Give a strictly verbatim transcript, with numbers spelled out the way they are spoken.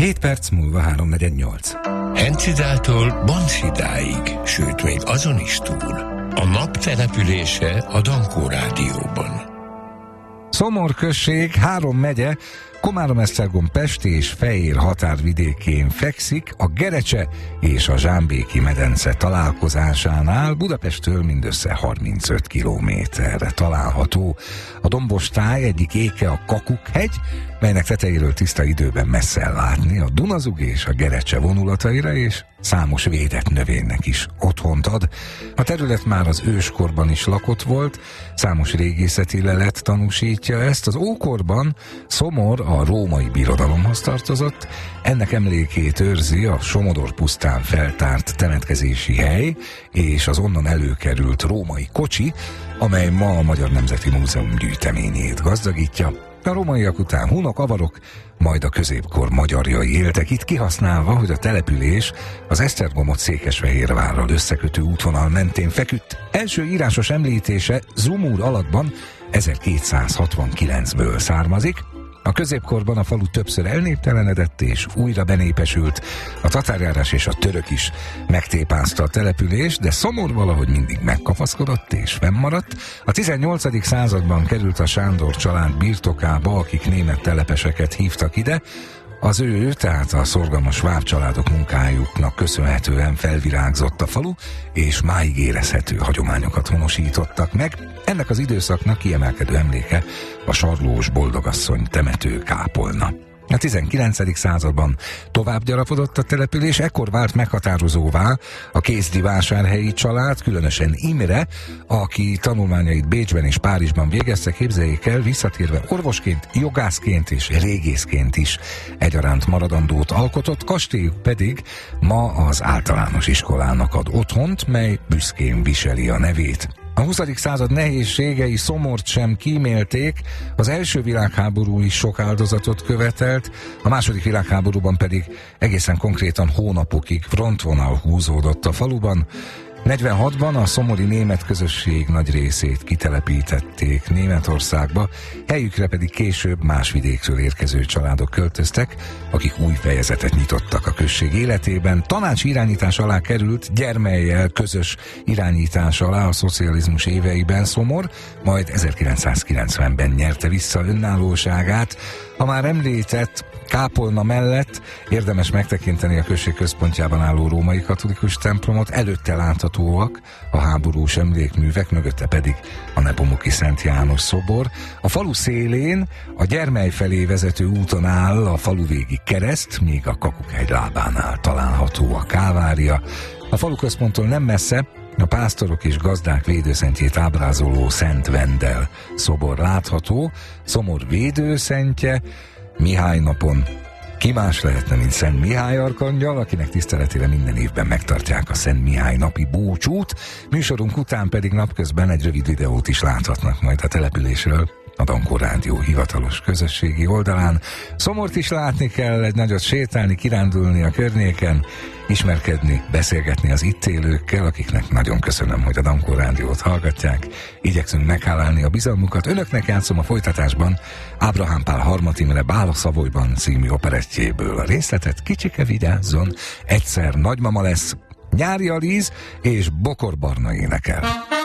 hét perc múlva háromnegyed nyolc. Hencidától Banszidáig, sőt még azon is túl. A nap települése a Dankó Rádióban. Szomor község, három megye, Komárom-Esztergom, Pest és Fejér határvidékén fekszik, a Gerecse és a Zsámbéki medence találkozásánál, Budapesttől mindössze harmincöt kilométerre található. A dombos táj egyik éke a Kakukhegy, melynek tetejéről tiszta időben messze látni a Dunazug és a Gerecse vonulataira, és számos védett növénynek is otthont ad. A terület már az őskorban is lakott volt, számos régészeti lelet tanúsítja ezt. Az ókorban Szomor a római birodalomhoz tartozott, ennek emlékét őrzi a Somodor pusztán feltárt temetkezési hely és az onnan előkerült római kocsi, amely ma a Magyar Nemzeti Múzeum gyűjteményét gazdagítja. A rómaiak után hunok, avarok, majd a középkor magyarjai éltek itt, kihasználva, hogy a település az Esztergomot Székesfehérvárral összekötő útvonal mentén feküdt. Első írásos említése Zumur alakban ezerkétszázhatvankilencből származik. A középkorban a falu többször elnéptelenedett és újra benépesült. A tatárjárás és a török is megtépázta a települést, de Szomor valahogy mindig megkapaszkodott és fennmaradt. A tizennyolcadik században került a Sándor család birtokába, akik német telepeseket hívtak ide. Az ő, tehát a szorgalmas váv családok munkájuknak köszönhetően felvirágzott a falu, és máig érezhető hagyományokat honosítottak meg. Ennek az időszaknak kiemelkedő emléke a Sarlós boldogasszony temető kápolna. A tizenkilencedik században tovább gyarapodott a település, ekkor vált meghatározóvá a kézdi vásárhelyi család, különösen Imre, aki tanulmányait Bécsben és Párizsban végezte, képzeljék el, visszatérve orvosként, jogászként és régészként is egyaránt maradandót alkotott, kastélyuk pedig ma az általános iskolának ad otthont, mely büszkén viseli a nevét. A huszadik század nehézségei Szomort sem kímélték, az első világháború is sok áldozatot követelt, a második világháborúban pedig egészen konkrétan hónapokig frontvonal húzódott a faluban. negyvenhatban a szomori német közösség nagy részét kitelepítették Németországba, helyükre pedig később más vidékről érkező családok költöztek, akik új fejezetet nyitottak a község életében. Tanács irányítás alá került, Gyermellyel közös irányítás alá a szocializmus éveiben Szomor, majd ezerkilencszázkilencvenben nyerte vissza önállóságát. A már említett kápolna mellett érdemes megtekinteni a község központjában álló római katolikus templomot, előtte láthatóak a háborús emlékművek, mögötte pedig a Nepomuki Szent János szobor. A falu szélén a Gyermely felé vezető úton áll a faluvégi kereszt, míg a Kakukhegy lábánál található a kávária. A falu központtól nem messze a pásztorok és gazdák védőszentjét ábrázoló Szent Vendel szobor látható. Szomor védőszentje Mihály napon ki más lehetne, mint Szent Mihály arkangyal, akinek tiszteletére minden évben megtartják a Szent Mihály napi búcsút. Műsorunk után pedig napközben egy rövid videót is láthatnak majd a településről a Dankó Rádió hivatalos közösségi oldalán. Szomort is látni kell, egy nagyot sétálni, kirándulni a környéken, ismerkedni, beszélgetni az itt élőkkel, akiknek nagyon köszönöm, hogy a Dankó Rádiót hallgatják. Igyekszünk meghálálni a bizalmukat. Önöknek játszom a folytatásban Ábrahám Pál Harmat Imre Bála Savoyban című operettjéből a részletet. Kicsike vigyázzon, egyszer nagymama lesz, Nyári Alíz és Bokor Barna énekel.